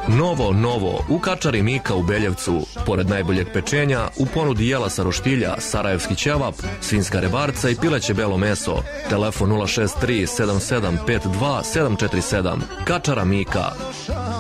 Novo, u Kačari Mika u Beljevcu. Pored najboljeg pečenja, u ponudi jela sa roštilja, sarajevski ćevap, svinjska rebarca i pileće belo meso. Telefon 063 7752 747. Kačara Mika.